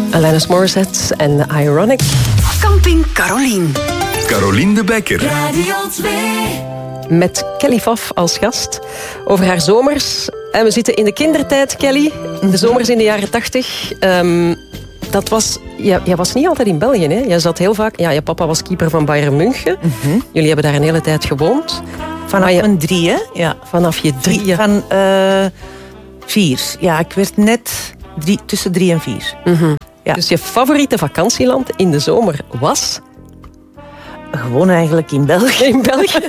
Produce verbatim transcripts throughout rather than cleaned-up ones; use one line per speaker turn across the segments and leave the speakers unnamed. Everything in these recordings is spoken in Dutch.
Alanis Morissette en Ironic.
Camping Carolien.
Carolien de Bekker.
Radio twee.
Met Kelly Faf als gast over haar zomers. En we zitten in de kindertijd, Kelly. De zomers in de jaren tachtig. Um, dat was... Ja, jij was niet altijd in België, hè? Jij zat heel vaak... Ja, je papa was keeper van Bayern München. Mm-hmm. Jullie hebben daar een hele tijd gewoond.
Vanaf
je,
mijn drie, hè? Ja.
Vanaf je drie.
Van uh, vier. Ja, ik werd net drie, tussen drie en vier.
Mm-hmm. Ja. Dus je favoriete vakantieland in de zomer was...
Gewoon eigenlijk in België.
In België.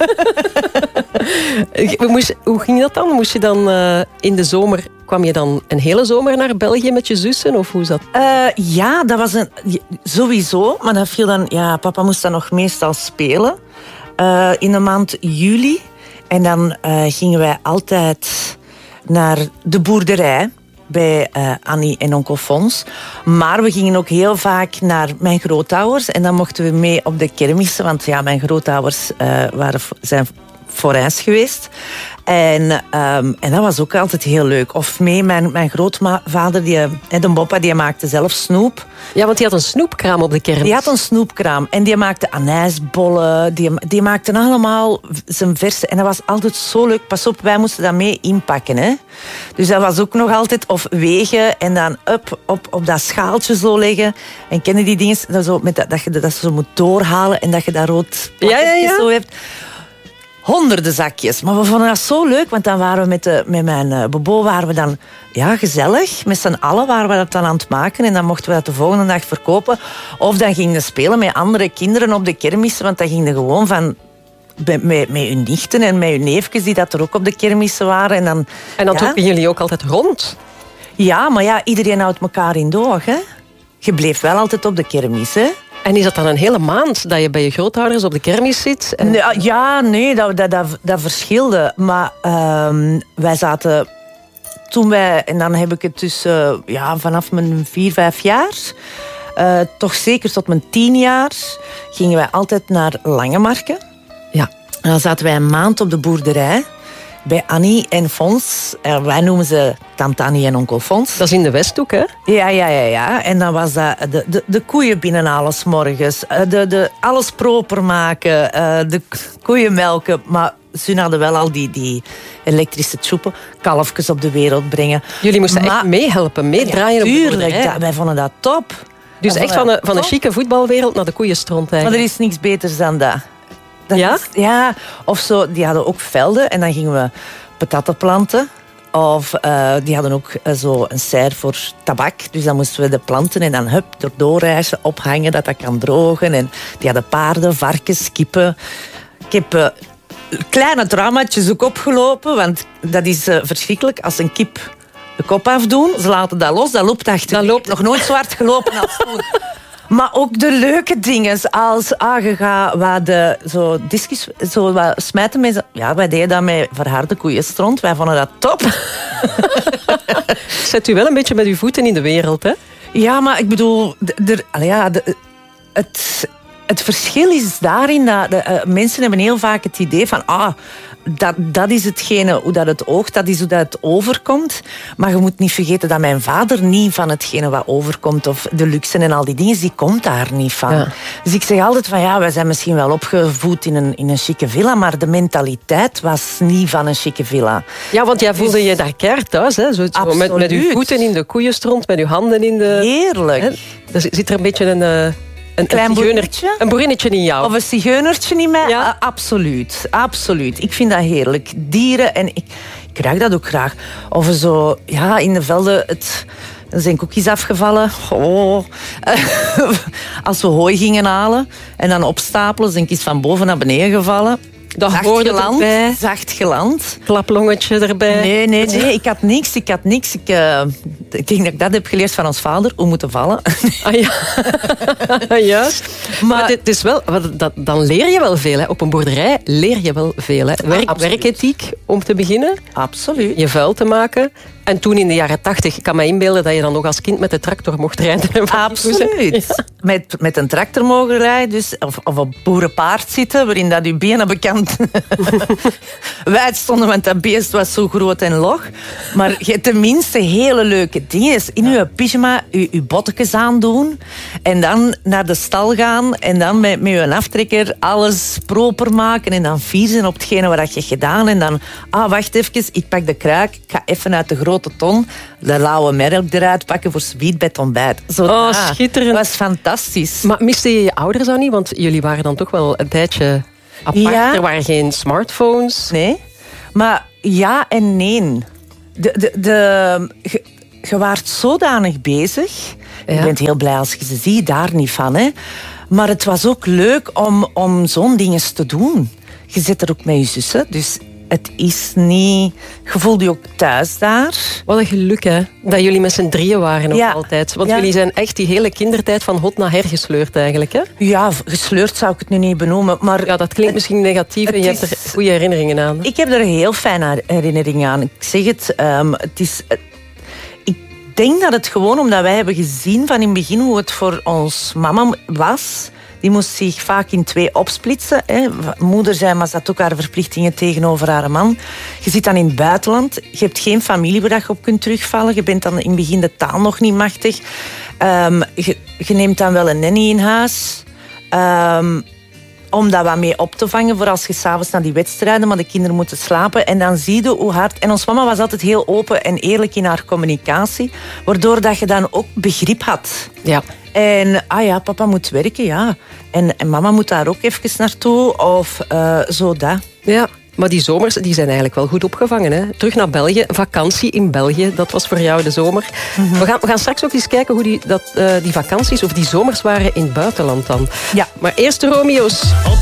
Moest, hoe ging dat dan? Moest je dan uh, in de zomer... Kwam je dan een hele zomer naar België met je zussen? Of hoe is dat?
Uh, ja, dat was een... Sowieso. Maar dat viel dan... Ja, papa moest dan nog meestal spelen. Uh, in de maand juli. En dan uh, gingen wij altijd naar de boerderij. Bij uh, Annie en onkel Fons. Maar we gingen ook heel vaak naar mijn grootouders. En dan mochten we mee op de kermissen. Want ja, mijn grootouders uh, waren, zijn forijns geweest. En, um, en dat was ook altijd heel leuk. Of mee, mijn, mijn grootvader, die, de Boppa, die maakte zelf snoep.
Ja, want die had een snoepkraam op de kermis.
Die had een snoepkraam. En die maakte anijsbollen. Die, die maakte allemaal zijn verse. En dat was altijd zo leuk. Pas op, wij moesten dat mee inpakken. Hè? Dus dat was ook nog altijd... Of wegen en dan up, op, op dat schaaltje zo leggen. En kennen die dingen? Dat, zo, met dat, dat je dat zo moet doorhalen. En dat je dat rood
ja, ja, ja.
zo hebt. Honderden zakjes. Maar we vonden dat zo leuk, want dan waren we met, de, met mijn uh, bobo waren we dan ja, gezellig. Met z'n allen waren we dat dan aan het maken. En dan mochten we dat de volgende dag verkopen. Of dan gingen we spelen met andere kinderen op de kermissen. Want dan gingen gewoon van... Met, met, met hun nichten en met hun neefjes die dat er ook op de kermissen waren. En dan,
en dan
ja.
trokken jullie ook altijd rond?
Ja, maar ja, iedereen houdt elkaar in doog. Hè? Je bleef wel altijd op de kermis, hè?
En is dat dan een hele maand dat je bij je grootouders op de kermis zit? En...
Nee, ja, nee, dat, dat, dat, dat verschilde. Maar uh, wij zaten... Toen wij... En dan heb ik het dus uh, ja, vanaf mijn vier, vijf jaar... Uh, toch zeker tot mijn tien jaar... gingen wij altijd naar Langemarken.
Ja.
En dan zaten wij een maand op de boerderij... bij Annie en Fons. Uh, wij noemen ze tante Annie en onkel Fons.
Dat is in de Westhoek, hè?
Ja, ja, ja. ja. En dan was dat de, de, de koeien binnenhalen 's morgens. De, de, alles proper maken. Uh, de koeien melken. Maar ze hadden wel al die, die elektrische tjoepen. Kalfjes op de wereld brengen.
Jullie moesten
maar,
echt meehelpen, meedraaien
ja,
op de
tuurlijk,
boerderij.
dat, wij vonden dat top.
Dus echt van de, van de chique voetbalwereld naar de koeienstront eigenlijk.
Maar er is niks beters dan dat. dat
ja?
Is, ja, of zo. Die hadden ook velden. En dan gingen we patatten planten. Of uh, die hadden ook uh, zo een serre voor tabak. Dus dan moesten we de planten en dan hup, door doorrijden, ophangen, dat dat kan drogen. En die hadden paarden, varkens, kippen. Ik heb uh, kleine traumaatjes ook opgelopen. Want dat is uh, verschrikkelijk als een kip de kop afdoen. Ze laten dat los, dat loopt achter. Dat loopt nog nooit zo hard gelopen als toen. Maar ook de leuke dingen, als ah, je gaat wat de, zo discus, zo wat smijten met... Ja, wij deden dat met verharde koeienstront. Wij vonden dat top.
Zet u wel een beetje met uw voeten in de wereld, hè?
Ja, maar ik bedoel... De, de, ja, de, het, het verschil is daarin dat de, uh, mensen hebben heel vaak het idee van... Ah, dat, dat is hetgene, hoe dat het oogt, dat is hoe dat het overkomt. Maar je moet niet vergeten dat mijn vader niet van hetgene wat overkomt, of de luxe en al die dingen, die komt daar niet van. Ja. Dus ik zeg altijd van, ja, wij zijn misschien wel opgevoed in een, in een chique villa, maar de mentaliteit was niet van een chique villa.
Ja, want jij voelde dus, je daar keihard thuis, hè? Zo, zo met, met uw voeten in de koeienstront, met uw handen in de...
Heerlijk. Hè?
Er zit er een beetje een... Uh... Een
klein boerinnetje?
Een boerinnetje in jou.
Of een zigeunertje in mij?
Ja.
Uh, absoluut, absoluut. Ik vind dat heerlijk. Dieren, en ik, ik ruik dat ook graag. Of zo, ja, in de velden, het, er zijn koekjes afgevallen. Oh. Als we hooi gingen halen en dan opstapelen, zijn iets van boven naar beneden gevallen.
Dat
zacht
hoorde
geland,
erbij.
Zacht geland.
Klaplongetje erbij.
Nee, nee, nee. Ik had niks. Ik had niks. Ik, uh, ik denk dat ik dat heb geleerd van ons vader. Hoe moeten vallen.
Ah ja. Juist. Maar, maar het is wel, dat, dan leer je wel veel. Hè. Op een boerderij leer je wel veel. Hè. Werk,
ah,
werkethiek, om te beginnen.
Absoluut.
Je vuil te maken. En toen in de jaren tachtig, ik kan me inbeelden dat je dan nog als kind met de tractor mocht rijden.
Absoluut. Ja. Met, met een tractor mogen rijden, dus, of, of op boerenpaard zitten, waarin dat je benen bekend hand wijd stonden, want dat beest was zo groot en log. Maar je hebt tenminste hele leuke dingen. In je pyjama je, je bottekes aandoen en dan naar de stal gaan en dan met, met je aftrekker alles proper maken en dan viezen op hetgene wat je hebt gedaan. En dan, ah, wacht even, ik pak de kruik, ik ga even uit de grote ton de lauwe melk eruit pakken voor sweet bij het ontbijt. Zo,
Oh,
ah,
schitterend.
Dat was fantastisch.
Maar miste je je ouders dan niet? Want jullie waren dan toch wel een tijdje apart.
Ja.
Er waren geen smartphones.
Nee, maar ja en nee. De, de, de, je, je waart zodanig bezig.
Ja.
Je bent heel blij als je ze ziet, daar niet van. Hè. Maar het was ook leuk om, om zo'n dingen te doen. Je zit er ook met je zussen, dus het is niet... Je voelde je ook thuis daar.
Wat een geluk, hè. Dat jullie met z'n drieën waren nog
Ja.
altijd. Want
Ja.
jullie zijn echt die hele kindertijd van hot naar her gesleurd eigenlijk, hè.
Ja, gesleurd zou ik het nu niet benoemen, maar...
Ja, dat klinkt misschien negatief
het
en je hebt
is-
er goede herinneringen aan.
Ik heb er heel fijne herinneringen aan. Ik zeg het, um, het is... Ik denk dat het gewoon omdat wij hebben gezien van in het begin hoe het voor ons mama was. Die moest zich vaak in twee opsplitsen. Hè. Moeder zei, maar ze had ook haar verplichtingen tegenover haar man. Je zit dan in het buitenland. Je hebt geen familie waar je op kunt terugvallen. Je bent dan in het begin de taal nog niet machtig. Um, je, je neemt dan wel een nanny in huis. Um, om dat wat mee op te vangen voor als je s'avonds naar die wedstrijden, maar de kinderen moeten slapen. En dan zie je hoe hard... En ons mama was altijd heel open en eerlijk in haar communicatie. Waardoor dat je dan ook begrip had.
Ja.
En, ah ja, papa moet werken, ja. En, en mama moet daar ook even naartoe. Of uh, zo dat.
Ja, maar die zomers die zijn eigenlijk wel goed opgevangen. Hè? Terug naar België, vakantie in België, dat was voor jou de zomer.
Mm-hmm.
we, gaan, we gaan straks ook eens kijken hoe die, dat, uh, die vakanties of die zomers waren in het buitenland dan.
Ja.
Maar eerst de Romeo's.